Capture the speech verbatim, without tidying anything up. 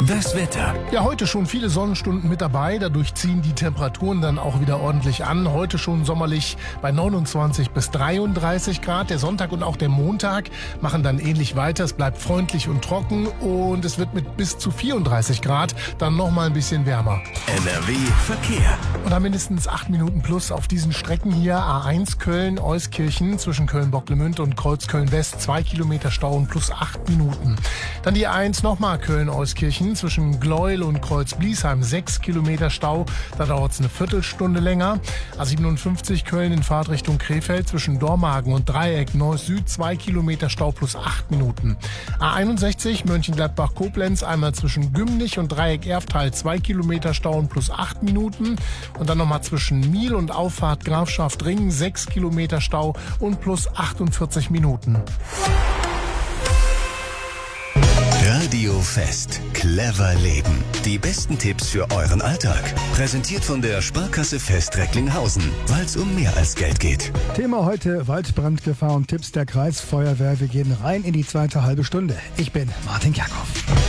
Das Wetter. Ja, heute schon viele Sonnenstunden mit dabei. Dadurch ziehen die Temperaturen dann auch wieder ordentlich an. Heute schon sommerlich bei neunundzwanzig bis dreiunddreißig Grad. Der Sonntag und auch der Montag machen dann ähnlich weiter. Es bleibt freundlich und trocken und es wird mit bis zu vierunddreißig Grad dann noch mal ein bisschen wärmer. N R W Verkehr. Und dann mindestens acht Minuten plus auf diesen Strecken hier. A eins Köln-Euskirchen zwischen Köln-Bocklemünd und Kreuzköln-West. Zwei Kilometer Stau und plus acht Minuten. Dann die A eins nochmal Köln-Euskirchen zwischen Gleuel und Kreuz-Bliesheim. Sechs Kilometer Stau. Da dauert es eine Viertelstunde länger. A siebenundfünfzig Köln in Fahrtrichtung Krefeld zwischen Dormagen und Dreieck Neuss-Süd. Zwei Kilometer Stau plus acht Minuten. A einundsechzig Mönchengladbach-Koblenz einmal zwischen Gümnich und Dreieck Erftal. Zwei Kilometer Stau und plus acht Minuten. Und dann nochmal zwischen Miel und Auffahrt Grafschaft-Ringen. Sechs Kilometer Stau und plus achtundvierzig Minuten. Radio Fest. Clever leben. Die besten Tipps für euren Alltag. Präsentiert von der Sparkasse Fest Recklinghausen, weil es um mehr als Geld geht. Thema heute Waldbrandgefahr und Tipps der Kreisfeuerwehr. Wir gehen rein in die zweite halbe Stunde. Ich bin Martin Kerkhoff.